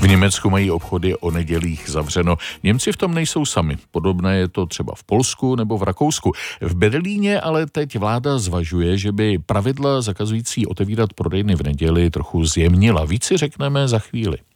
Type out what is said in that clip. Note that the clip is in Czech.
Německu mají obchody o nedělích zavřeno. Němci v tom nejsou sami. Podobné je to třeba v Polsku nebo v Rakousku. V Berlíně ale teď vláda zvažuje, že by pravidla zakazující otevírat prodejny v neděli trochu zjemnila. Víc si řekneme za chvíli.